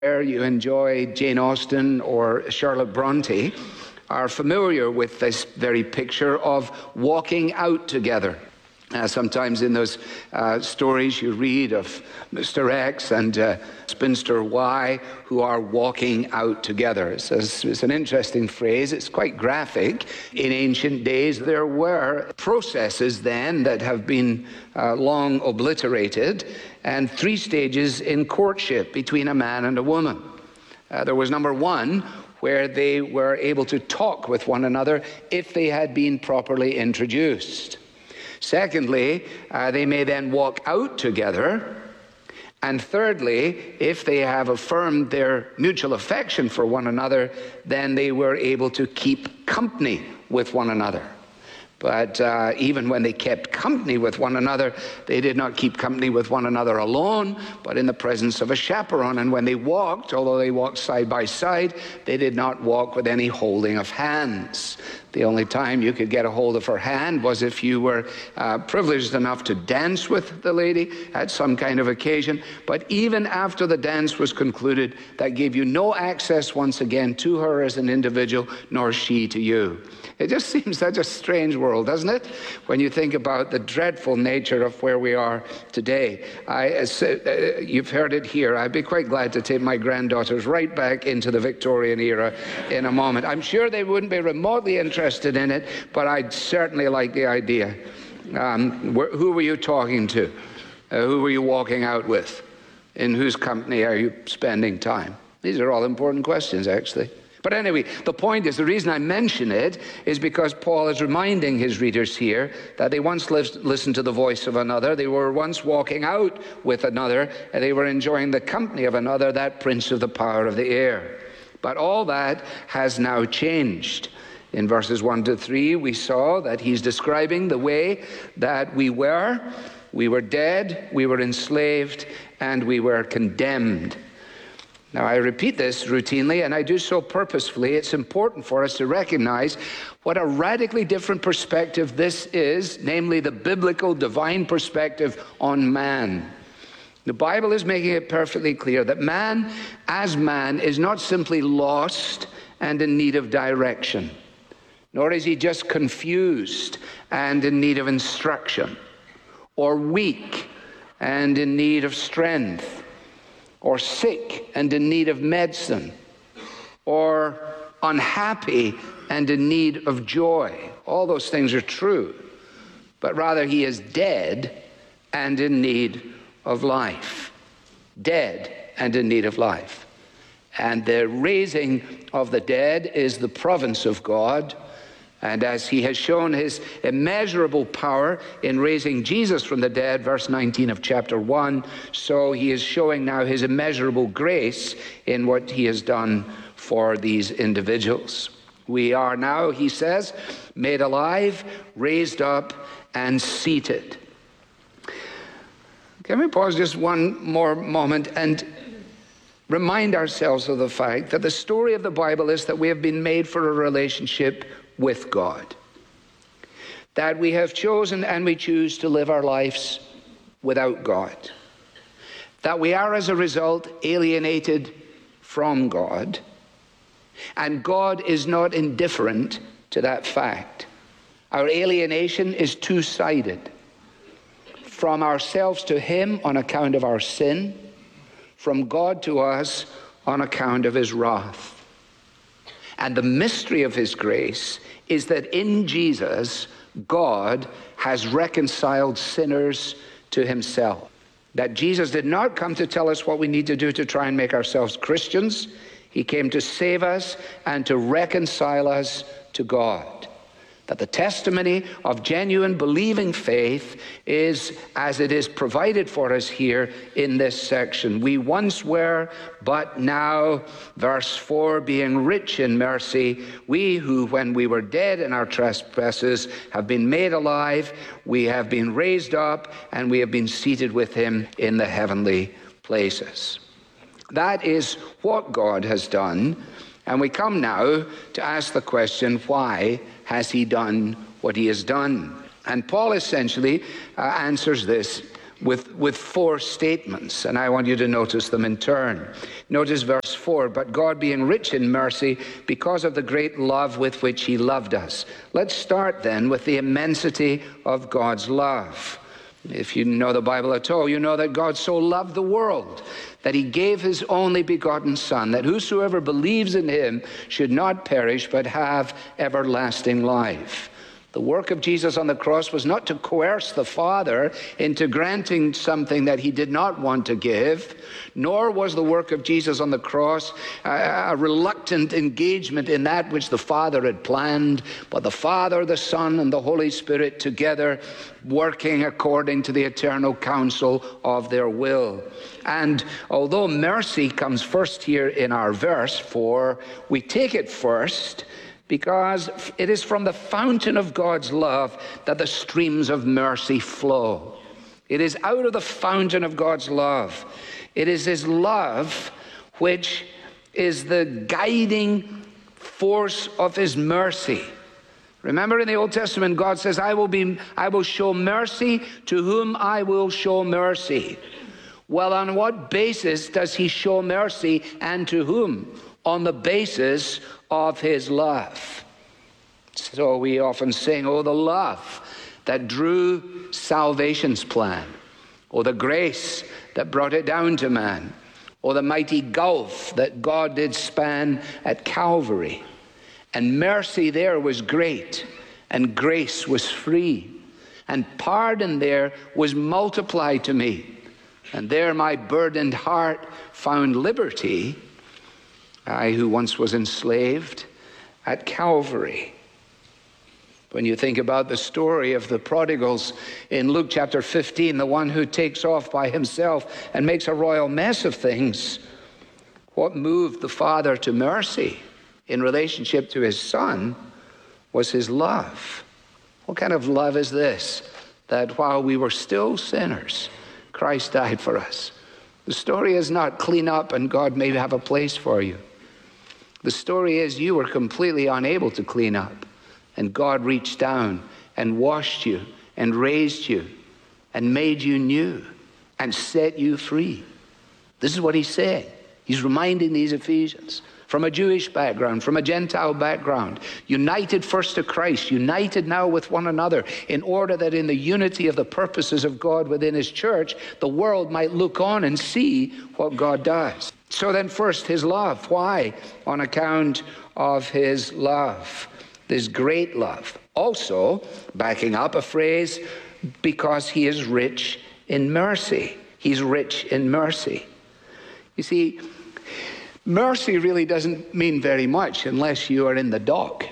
You enjoy Jane Austen or Charlotte Bronte are familiar with this very picture of walking out together. Sometimes in those stories you read of Mr. X and Spinster Y who are walking out together. It's an interesting phrase. It's quite graphic. In ancient days there were processes then that have been long obliterated, and 3 stages in courtship between a man and a woman. There was number 1, where they were able to talk with one another if they had been properly introduced. Secondly, they may then walk out together. And thirdly, if they have affirmed their mutual affection for one another, then they were able to keep company with one another. But even when they kept company with one another, they did not keep company with one another alone, but in the presence of a chaperone. And when they walked, although they walked side by side, they did not walk with any holding of hands. The only time you could get a hold of her hand was if you were privileged enough to dance with the lady at some kind of occasion. But even after the dance was concluded, that gave you no access once again to her as an individual, nor she to you. It just seems such a strange world, doesn't it? When you think about the dreadful nature of where we are today. You've heard it here. I'd be quite glad to take my granddaughters right back into the Victorian era in a moment. I'm sure they wouldn't be remotely interested in it, but I'd certainly like the idea. Who were you talking to? Who were you walking out with? In whose company are you spending time? These are all important questions, actually. But anyway, the point is, the reason I mention it is because Paul is reminding his readers here that they once listened to the voice of another. They were once walking out with another, and they were enjoying the company of another, that prince of the power of the air. But all that has now changed. In verses 1 to 3, we saw that he's describing the way that we were. We were dead, we were enslaved, and we were condemned. Now, I repeat this routinely, and I do so purposefully. It's important for us to recognize what a radically different perspective this is, namely the biblical divine perspective on man. The Bible is making it perfectly clear that man, as man, is not simply lost and in need of direction, nor is he just confused and in need of instruction, or weak and in need of strength, or sick and in need of medicine, or unhappy and in need of joy. All those things are true. But rather, he is dead and in need of life. Dead and in need of life. And the raising of the dead is the province of God. And as he has shown his immeasurable power in raising Jesus from the dead, verse 19 of chapter 1, so he is showing now his immeasurable grace in what he has done for these individuals. We are now, he says, made alive, raised up, and seated. Can we pause just one more moment and remind ourselves of the fact that the story of the Bible is that we have been made for a relationship with God, that we have chosen and we choose to live our lives without God, that we are as a result alienated from God, and God is not indifferent to that fact. Our alienation is two-sided, from ourselves to him on account of our sin, from God to us on account of his wrath. And the mystery of his grace is that in Jesus, God has reconciled sinners to himself. That Jesus did not come to tell us what we need to do to try and make ourselves Christians. He came to save us and to reconcile us to God. That the testimony of genuine believing faith is as it is provided for us here in this section. We once were, but now, verse 4, being rich in mercy, we who, when we were dead in our trespasses, have been made alive, we have been raised up, and we have been seated with him in the heavenly places. That is what God has done. And we come now to ask the question, why has he done what he has done? And Paul essentially answers this with four statements, and I want you to notice them in turn. Notice verse 4, but God being rich in mercy because of the great love with which he loved us. Let's start then with the immensity of God's love. If you know the Bible at all, you know that God so loved the world that he gave his only begotten Son, that whosoever believes in him should not perish but have everlasting life. The work of Jesus on the cross was not to coerce the Father into granting something that he did not want to give, nor was the work of Jesus on the cross a reluctant engagement in that which the Father had planned, but the Father, the Son, and the Holy Spirit together working according to the eternal counsel of their will. And although mercy comes first here in our verse 4, we take it first because it is from the fountain of God's love that the streams of mercy flow. It is out of the fountain of God's love. It is his love which is the guiding force of his mercy. Remember in the Old Testament, God says, I will show mercy to whom I will show mercy. Well, on what basis does he show mercy, and to whom? On the basis of his love. So we often sing, oh, the love that drew salvation's plan, or the grace that brought it down to man, or the mighty gulf that God did span at Calvary. And mercy there was great, and grace was free, and pardon there was multiplied to me. And there my burdened heart found liberty, I who once was enslaved, at Calvary. When you think about the story of the prodigals in Luke chapter 15, the one who takes off by himself and makes a royal mess of things, what moved the Father to mercy in relationship to his Son was his love. What kind of love is this? That while we were still sinners, Christ died for us. The story is not clean up and God may have a place for you. The story is you were completely unable to clean up, and God reached down and washed you and raised you and made you new and set you free. This is what he's saying. He's reminding these Ephesians from a Jewish background, from a Gentile background, united first to Christ, united now with one another, in order that in the unity of the purposes of God within his church, the world might look on and see what God does. So then first, his love. Why? On account of his love, this great love. Also, backing up a phrase, because he is rich in mercy. He's rich in mercy. You see, mercy really doesn't mean very much unless you are in the dock.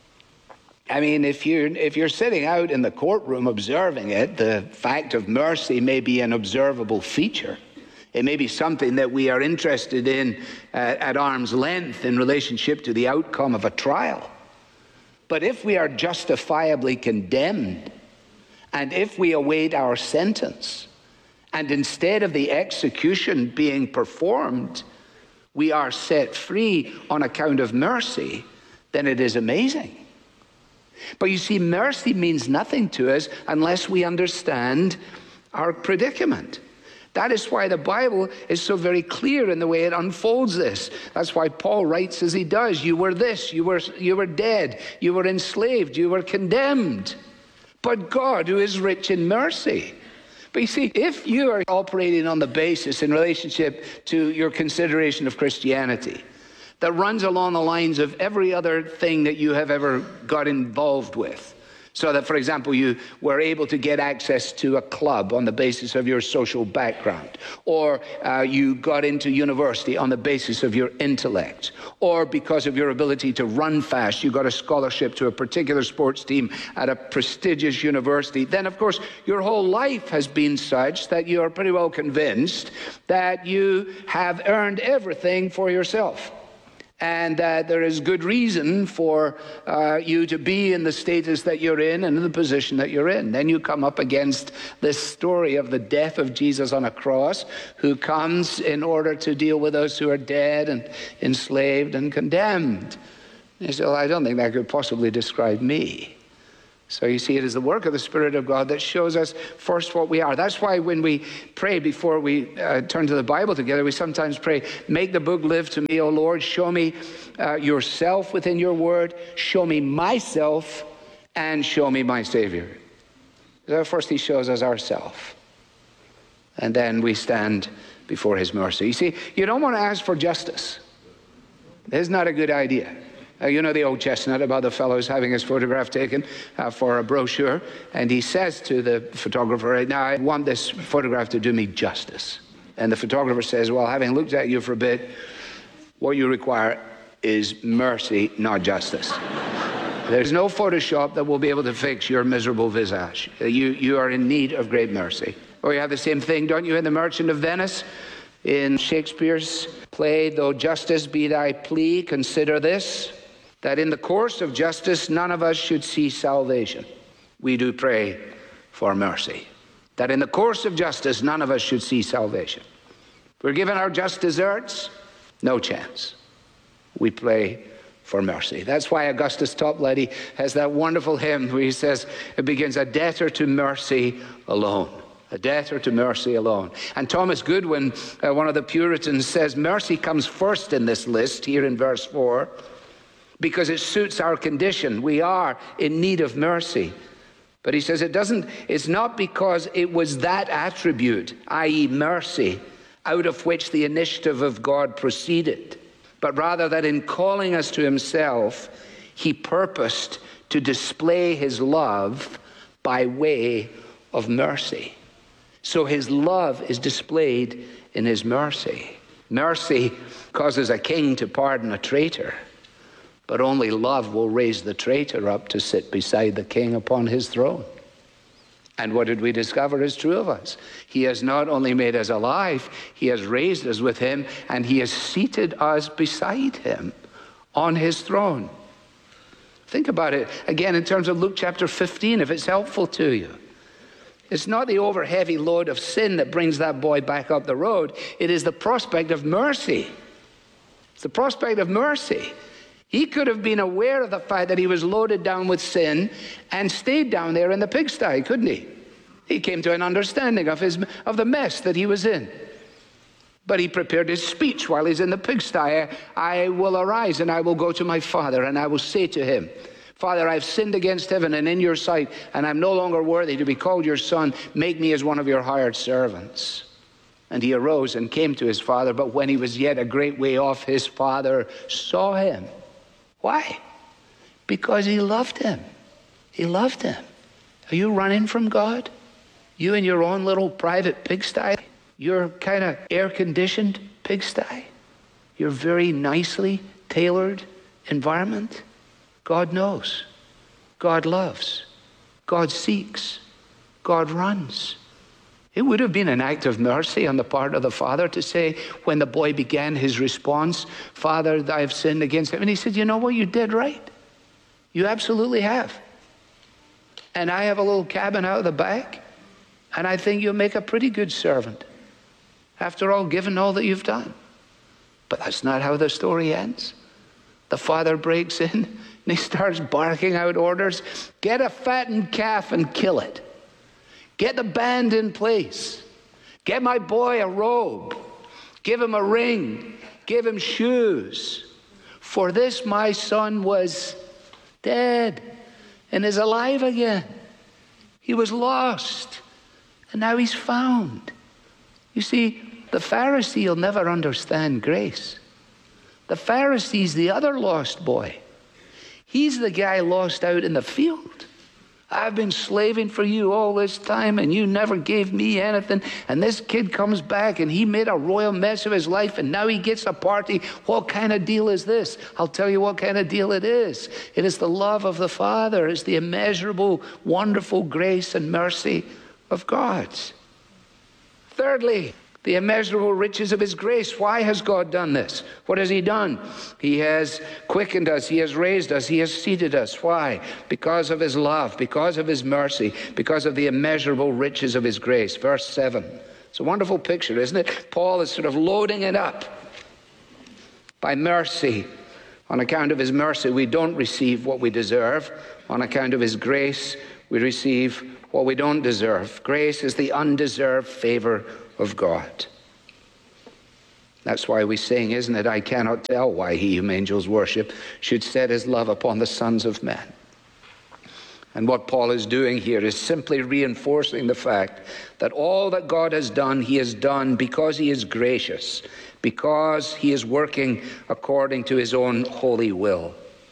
I mean, if you're sitting out in the courtroom observing it, the fact of mercy may be an observable feature. It may be something that we are interested in at arm's length in relationship to the outcome of a trial. But if we are justifiably condemned, and if we await our sentence, and instead of the execution being performed, we are set free on account of mercy, then it is amazing. But you see, mercy means nothing to us unless we understand our predicament. That is why the Bible is so very clear in the way it unfolds this. That's why Paul writes as he does. You were this, you were dead, you were enslaved, you were condemned. But God, who is rich in mercy. But you see, if you are operating on the basis in relationship to your consideration of Christianity that runs along the lines of every other thing that you have ever got involved with, so that, for example, you were able to get access to a club on the basis of your social background, or you got into university on the basis of your intellect, or because of your ability to run fast, you got a scholarship to a particular sports team at a prestigious university, then, of course, your whole life has been such that you are pretty well convinced that you have earned everything for yourself. And that there is good reason for you to be in the status that you're in and in the position that you're in. Then you come up against this story of the death of Jesus on a cross, who comes in order to deal with those who are dead and enslaved and condemned. You say, well, I don't think that could possibly describe me. So you see, it is the work of the Spirit of God that shows us first what we are. That's why when we pray before we turn to the Bible together, we sometimes pray, make the book live to me, O Lord. Show me yourself within your word. Show me myself and show me my Savior. So first he shows us ourself. And then we stand before his mercy. You see, you don't want to ask for justice. It's not a good idea. You know the old chestnut about the fellow who's having his photograph taken for a brochure, and he says to the photographer, now I want this photograph to do me justice. And the photographer says, well, having looked at you for a bit, what you require is mercy, not justice. There's no Photoshop that will be able to fix your miserable visage. You are in need of great mercy. Or you have the same thing, don't you, in The Merchant of Venice? In Shakespeare's play, though justice be thy plea, consider this, that in the course of justice none of us should see salvation. We do pray for mercy. That in the course of justice none of us should see salvation. If we're given our just deserts, no chance. We pray for mercy. That's why Augustus Toplady has that wonderful hymn where he says, it begins, a debtor to mercy alone. A debtor to mercy alone. And Thomas Goodwin, one of the Puritans, says mercy comes first in this list here in verse 4 because it suits our condition. We are in need of mercy. But he says it's not because it was that attribute, i.e. mercy, out of which the initiative of God proceeded, but rather that in calling us to himself, he purposed to display his love by way of mercy. So his love is displayed in his mercy. Mercy causes a king to pardon a traitor, but only love will raise the traitor up to sit beside the king upon his throne. And what did we discover is true of us? He has not only made us alive, he has raised us with him, and he has seated us beside him on his throne. Think about it again in terms of Luke chapter 15, if it's helpful to you. It's not the over-heavy load of sin that brings that boy back up the road. It is the prospect of mercy. It's the prospect of mercy. He could have been aware of the fact that he was loaded down with sin and stayed down there in the pigsty, couldn't he? He came to an understanding of the mess that he was in. But he prepared his speech while he's in the pigsty. I will arise and I will go to my father and I will say to him, Father, I've sinned against heaven and in your sight, and I'm no longer worthy to be called your son. Make me as one of your hired servants. And he arose and came to his father, but when he was yet a great way off, his father saw him. Why? Because he loved him. He loved him. Are you running from God? You in your own little private pigsty? Your kind of air-conditioned pigsty? Your very nicely tailored environment? God knows. God loves. God seeks. God runs. It would have been an act of mercy on the part of the father to say, when the boy began his response, Father, I have sinned against him. And he said, you know what? You did right. You absolutely have. And I have a little cabin out of the back, and I think you'll make a pretty good servant. After all, given all that you've done. But that's not how the story ends. The father breaks in, and he starts barking out orders. Get a fattened calf and kill it. Get the band in place. Get my boy a robe. Give him a ring. Give him shoes. For this my son was dead and is alive again. He was lost and now he's found. You see, the Pharisee will never understand grace. The Pharisee's the other lost boy. He's the guy lost out in the field. I've been slaving for you all this time and you never gave me anything. And this kid comes back and he made a royal mess of his life and now he gets a party. What kind of deal is this? I'll tell you what kind of deal it is. It is the love of the Father. It's the immeasurable, wonderful grace and mercy of God. Thirdly, the immeasurable riches of his grace. Why has God done this? What has he done? He has quickened us. He has raised us. He has seated us. Why? Because of his love, because of his mercy, because of the immeasurable riches of his grace. Verse 7. It's a wonderful picture, isn't it? Paul is sort of loading it up. By mercy, On account of his mercy, we don't receive what we deserve. On account of his grace, we receive what we don't deserve. Grace is the undeserved favor of God. That's why we sing, isn't it? I cannot tell why he whom angels worship should set his love upon the sons of men. And what Paul is doing here is simply reinforcing the fact that all that God has done, he has done because he is gracious, because he is working according to his own holy will.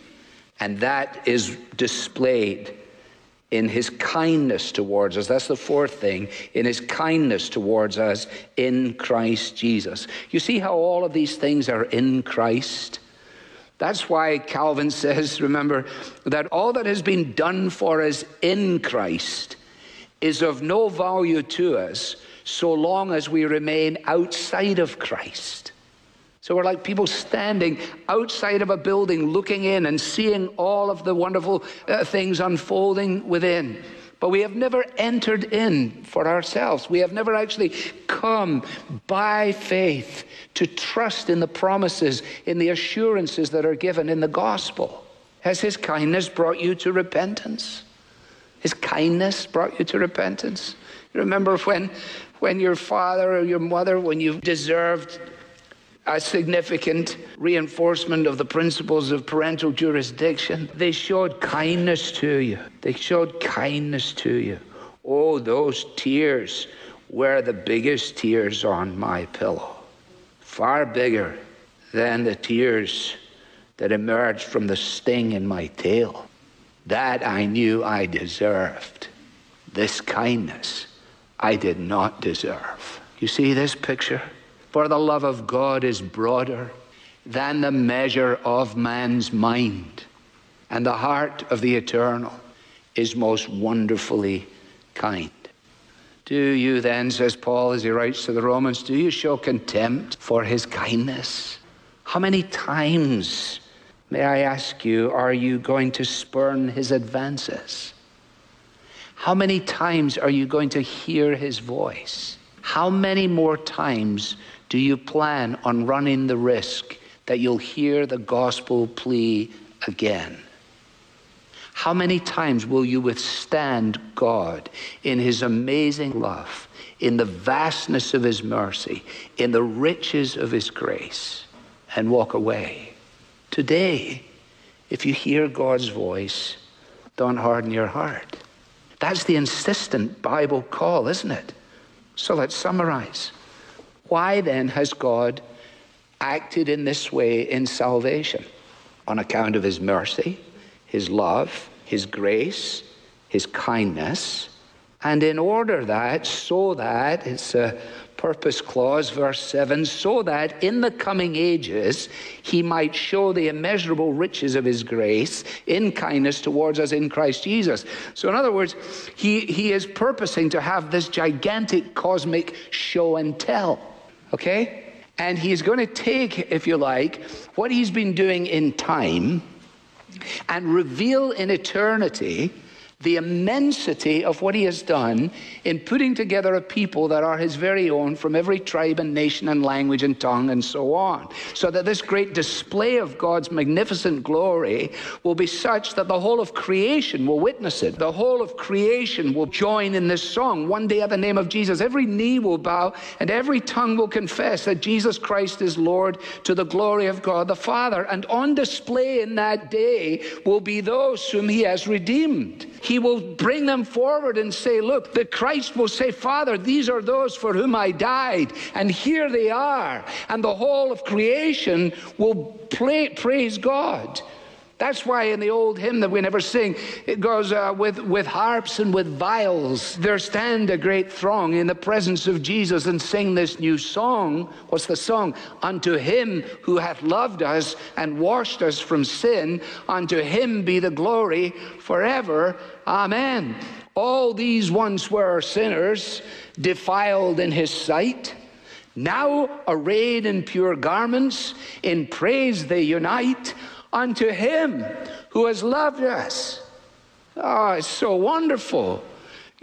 And that is displayed in his kindness towards us. That's the fourth thing, in his kindness towards us in Christ Jesus. You see how all of these things are in Christ? That's why Calvin says, remember, that all that has been done for us in Christ is of no value to us so long as we remain outside of Christ. So we're like people standing outside of a building looking in and seeing all of the wonderful things unfolding within. But we have never entered in for ourselves. We have never actually come by faith to trust in the promises, in the assurances that are given in the gospel. Has his kindness brought you to repentance? His kindness brought you to repentance? You remember when your father or your mother, when you deserved a significant reinforcement of the principles of parental jurisdiction, they showed kindness to you. They showed kindness to you. Oh, those tears were the biggest tears on my pillow. Far bigger than the tears that emerged from the sting in my tail. That I knew I deserved. This kindness I did not deserve. You see this picture? For the love of God is broader than the measure of man's mind, and the heart of the eternal is most wonderfully kind. Do you then, says Paul as he writes to the Romans, do you show contempt for his kindness? How many times, may I ask you, are you going to spurn his advances? How many times are you going to hear his voice? How many more times do you plan on running the risk that you'll hear the gospel plea again? How many times will you withstand God in his amazing love, in the vastness of his mercy, in the riches of his grace, and walk away? Today, if you hear God's voice, don't harden your heart. That's the insistent Bible call, isn't it? So let's summarize. Why then has God acted in this way in salvation? On account of his mercy, his love, his grace, his kindness, and in order that, so that, it's a purpose clause, verse 7, so that in the coming ages he might show the immeasurable riches of his grace in kindness towards us in Christ Jesus. So in other words, he is purposing to have this gigantic cosmic show and tell. Okay? And he's going to take, if you like, what he's been doing in time and reveal in eternity the immensity of what he has done in putting together a people that are his very own from every tribe and nation and language and tongue and so on. So that this great display of God's magnificent glory will be such that the whole of creation will witness it. The whole of creation will join in this song. One day at the name of Jesus, every knee will bow and every tongue will confess that Jesus Christ is Lord to the glory of God the Father. And on display in that day will be those whom he has redeemed. He will bring them forward and say, look, the Christ will say, Father, these are those for whom I died, and here they are. And the whole of creation will praise God. That's why in the old hymn that we never sing, it goes with harps and with viols. There stand a great throng in the presence of Jesus and sing this new song. What's the song? Unto him who hath loved us and washed us from sin, unto him be the glory forever. Amen. All these once were sinners, defiled in his sight. Now arrayed in pure garments, in praise they unite. Unto him who has loved us. Oh, it's so wonderful.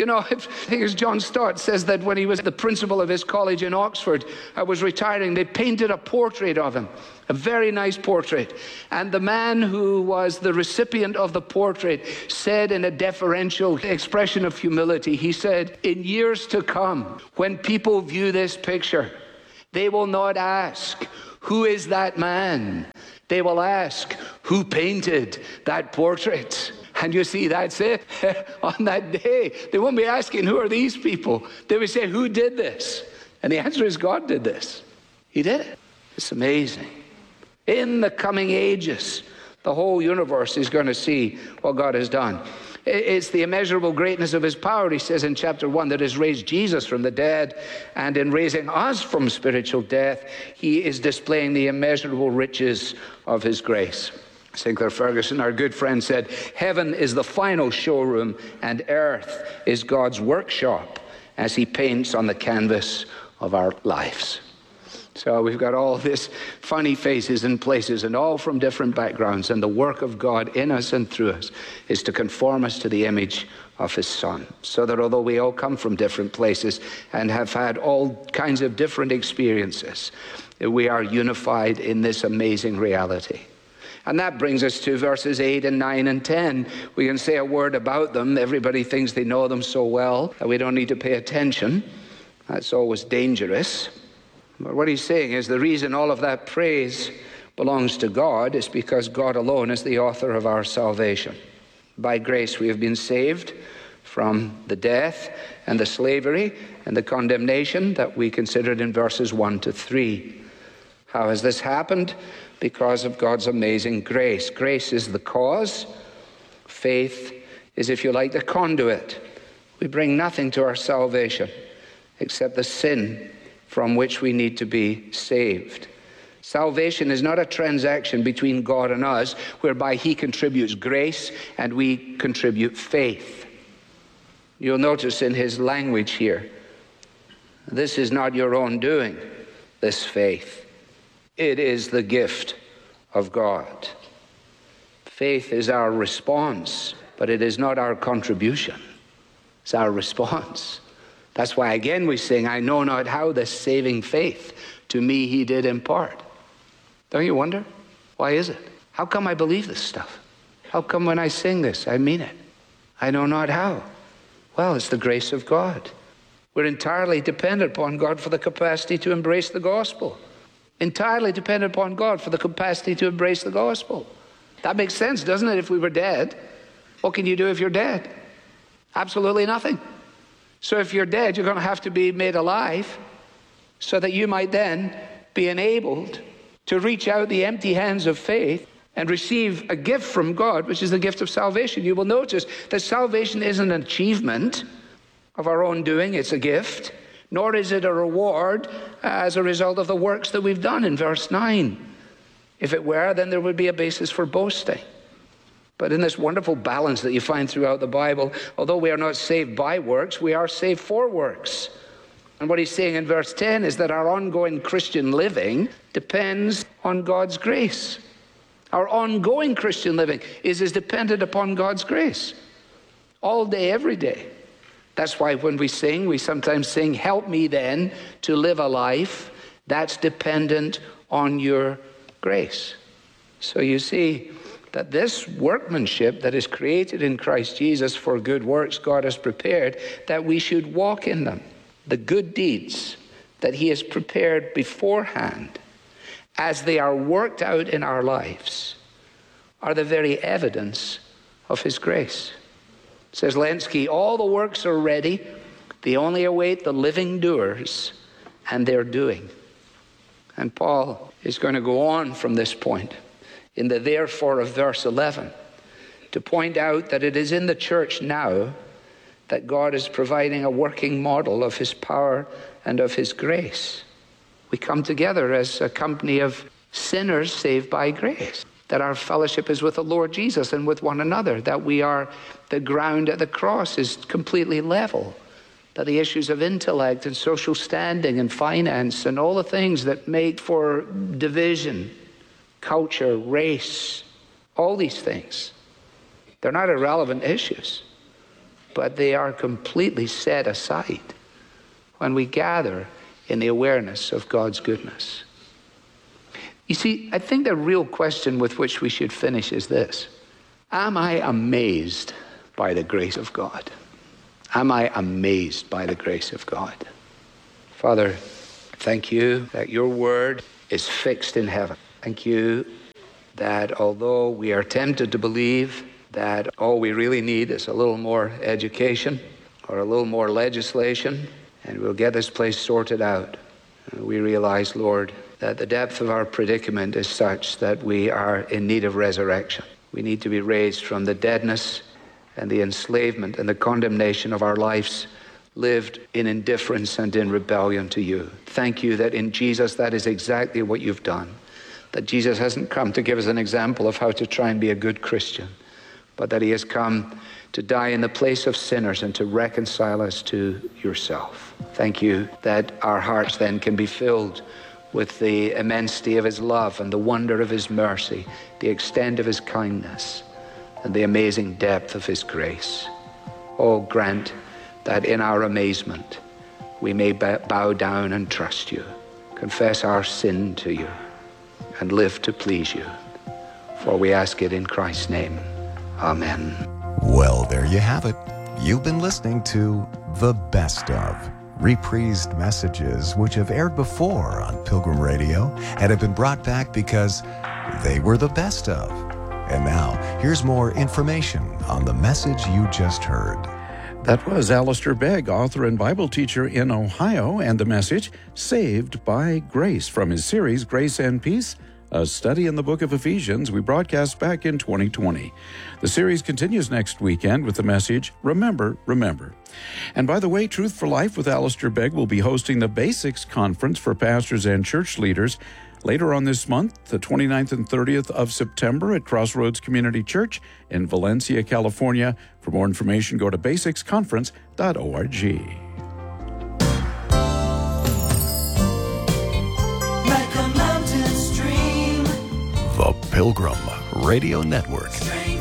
You know, I think it's John Stott says that when he was the principal of his college in Oxford, was retiring, they painted a portrait of him, a very nice portrait. And the man who was the recipient of the portrait said in a deferential expression of humility, he said, in years to come, when people view this picture, they will not ask, who is that man? They will ask, who painted that portrait? And you see, that's it. On that day, they won't be asking, who are these people? They will say, who did this? And the answer is, God did this. He did it. It's amazing. In the coming ages, the whole universe is going to see what God has done. It's the immeasurable greatness of his power, he says in chapter 1, that has raised Jesus from the dead. And in raising us from spiritual death, he is displaying the immeasurable riches of his grace. Sinclair Ferguson, our good friend, said, heaven is the final showroom and earth is God's workshop as he paints on the canvas of our lives. So we've got all this funny faces and places and all from different backgrounds, and the work of God in us and through us is to conform us to the image of his Son, so that although we all come from different places and have had all kinds of different experiences, we are unified in this amazing reality. And that brings us to verses 8 and 9 and 10. We can say a word about them. Everybody thinks they know them so well that we don't need to pay attention. That's always dangerous. But what he's saying is the reason all of that praise belongs to God is because God alone is the author of our salvation. By grace we have been saved from the death and the slavery and the condemnation that we considered in verses 1 to 3. How has this happened? Because of God's amazing grace. Grace is the cause. Faith is, if you like, the conduit. We bring nothing to our salvation except the sin from which we need to be saved. Salvation is not a transaction between God and us whereby he contributes grace and we contribute faith. You'll notice in his language here, this is not your own doing, this faith. It is the gift of God. Faith is our response, but it is not our contribution. It's our response. That's why again we sing, I know not how this saving faith to me he did impart. Don't you wonder? Why is it? How come I believe this stuff? How come when I sing this, I mean it? I know not how. Well, it's the grace of God. We're entirely dependent upon God for the capacity to embrace the gospel. Entirely dependent upon God for the capacity to embrace the gospel. That makes sense, doesn't it? If we were dead, what can you do if you're dead? Absolutely nothing. So if you're dead, you're going to have to be made alive so that you might then be enabled to reach out the empty hands of faith and receive a gift from God, which is the gift of salvation. You will notice that salvation isn't an achievement of our own doing, it's a gift. Nor is it a reward as a result of the works that we've done in verse 9. If it were, then there would be a basis for boasting. But in this wonderful balance that you find throughout the Bible, although we are not saved by works, we are saved for works. And what he's saying in verse 10 is that our ongoing Christian living depends on God's grace. Our ongoing Christian living is dependent upon God's grace. All day, every day. That's why when we sing, we sometimes sing, help me then to live a life that's dependent on your grace. So you see that this workmanship that is created in Christ Jesus for good works God has prepared, that we should walk in them. The good deeds that he has prepared beforehand as they are worked out in our lives are the very evidence of his grace. Says Lenski, all the works are ready. They only await the living doers and their doing. And Paul is going to go on from this point in the therefore of verse 11 to point out that it is in the church now that God is providing a working model of his power and of his grace. We come together as a company of sinners saved by grace. That our fellowship is with the Lord Jesus and with one another, that we are, the ground at the cross is completely level, that the issues of intellect and social standing and finance and all the things that make for division, culture, race, all these things, they're not irrelevant issues. but they are completely set aside when we gather in the awareness of God's goodness. You see, I think the real question with which we should finish is this: am I amazed by the grace of God? Am I amazed by the grace of God? Father, thank you that your word is fixed in heaven. Thank you that although we are tempted to believe that all we really need is a little more education or a little more legislation and we'll get this place sorted out, we realize, Lord, that the depth of our predicament is such that we are in need of resurrection. We need to be raised from the deadness and the enslavement and the condemnation of our lives lived in indifference and in rebellion to you. Thank you that in Jesus that is exactly what you've done. That Jesus hasn't come to give us an example of how to try and be a good Christian, but that he has come to die in the place of sinners and to reconcile us to yourself. Thank you that our hearts then can be filled with the immensity of his love and the wonder of his mercy, the extent of his kindness, and the amazing depth of his grace. Oh, grant that in our amazement we may bow down and trust you, confess our sin to you, and live to please you. For we ask it in Christ's name. Amen. Well, there you have it. You've been listening to The Best Of, reprised messages which have aired before on Pilgrim Radio and have been brought back because they were the best of. And now, here's more information on the message you just heard. That was Alistair Begg, author and Bible teacher in Ohio, and the message, Saved by Grace, from his series, Grace and Peace, a study in the book of Ephesians we broadcast back in 2020. The series continues next weekend with the message, Remember, Remember. And by the way, Truth for Life with Alistair Begg will be hosting the Basics Conference for pastors and church leaders later on this month, the 29th and 30th of September at Crossroads Community Church in Valencia, California. For more information, go to basicsconference.org. The Pilgrim Radio Network.